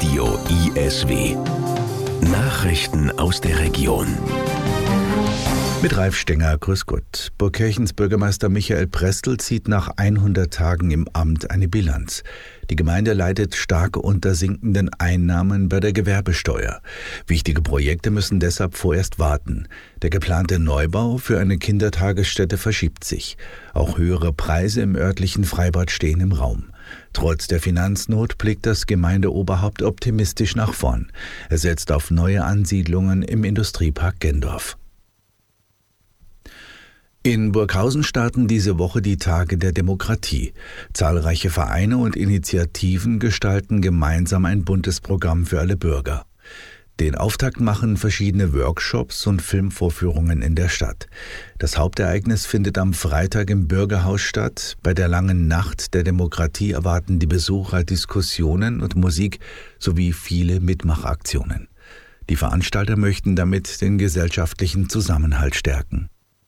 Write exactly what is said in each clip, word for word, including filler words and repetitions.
Radio I S W. Nachrichten aus der Region. Mit Ralf Stenger, grüß Gott. Burgkirchens Bürgermeister Michael Prestel zieht nach hundert Tagen im Amt eine Bilanz. Die Gemeinde leidet stark unter sinkenden Einnahmen bei der Gewerbesteuer. Wichtige Projekte müssen deshalb vorerst warten. Der geplante Neubau für eine Kindertagesstätte verschiebt sich. Auch höhere Preise im örtlichen Freibad stehen im Raum. Trotz der Finanznot blickt das Gemeindeoberhaupt optimistisch nach vorn. Er setzt auf neue Ansiedlungen im Industriepark Gendorf. In Burghausen starten diese Woche die Tage der Demokratie. Zahlreiche Vereine und Initiativen gestalten gemeinsam ein buntes Programm für alle Bürger. Den Auftakt machen verschiedene Workshops und Filmvorführungen in der Stadt. Das Hauptereignis findet am Freitag im Bürgerhaus statt. Bei der langen Nacht der Demokratie erwarten die Besucher Diskussionen und Musik sowie viele Mitmachaktionen. Die Veranstalter möchten damit den gesellschaftlichen Zusammenhalt stärken.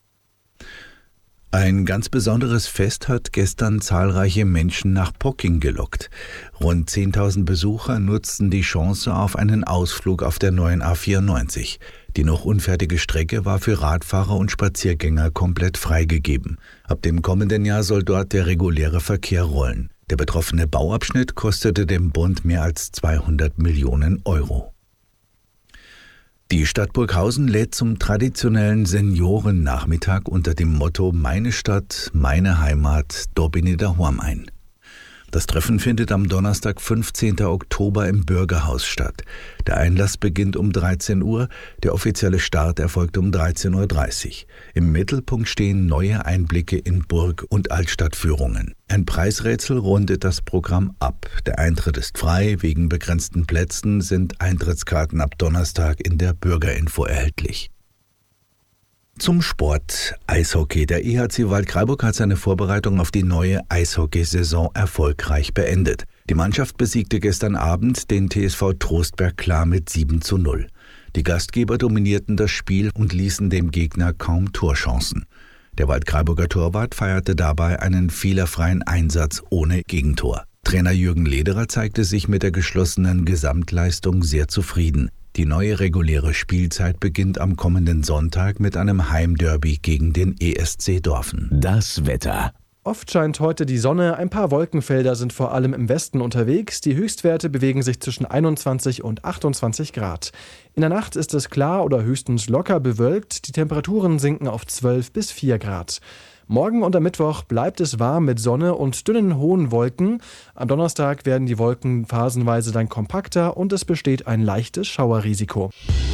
Ein ganz besonderes Fest hat gestern zahlreiche Menschen nach Pocking gelockt. Rund zehntausend Besucher nutzten die Chance auf einen Ausflug auf der neuen A vierundneunzig. Die noch unfertige Strecke war für Radfahrer und Spaziergänger komplett freigegeben. Ab dem kommenden Jahr soll dort der reguläre Verkehr rollen. Der betroffene Bauabschnitt kostete dem Bund mehr als zweihundert Millionen Euro. Die Stadt Burghausen lädt zum traditionellen Seniorennachmittag unter dem Motto »Meine Stadt, meine Heimat, da bin ich daheim« ein. Das Treffen findet am Donnerstag, fünfzehnten Oktober im Bürgerhaus statt. Der Einlass beginnt um dreizehn Uhr, der offizielle Start erfolgt um dreizehn Uhr dreißig. Im Mittelpunkt stehen neue Einblicke in Burg- und Altstadtführungen. Ein Preisrätsel rundet das Programm ab. Der Eintritt ist frei, wegen begrenzten Plätzen sind Eintrittskarten ab Donnerstag in der Bürgerinfo erhältlich. Zum Sport. Eishockey. Der E H C Waldkraiburg hat seine Vorbereitung auf die neue Eishockeysaison erfolgreich beendet. Die Mannschaft besiegte gestern Abend den T S V Trostberg klar mit sieben zu null. Die Gastgeber dominierten das Spiel und ließen dem Gegner kaum Torchancen. Der Waldkraiburger Torwart feierte dabei einen fehlerfreien Einsatz ohne Gegentor. Trainer Jürgen Lederer zeigte sich mit der geschlossenen Gesamtleistung sehr zufrieden. Die neue reguläre Spielzeit beginnt am kommenden Sonntag mit einem Heimderby gegen den E S C Dorfen. Das Wetter. Oft scheint heute die Sonne, ein paar Wolkenfelder sind vor allem im Westen unterwegs. Die Höchstwerte bewegen sich zwischen einundzwanzig und achtundzwanzig Grad. In der Nacht ist es klar oder höchstens locker bewölkt. Die Temperaturen sinken auf zwölf bis vier Grad. Morgen und am Mittwoch bleibt es warm mit Sonne und dünnen hohen Wolken. Am Donnerstag werden die Wolken phasenweise dann kompakter und es besteht ein leichtes Schauerrisiko.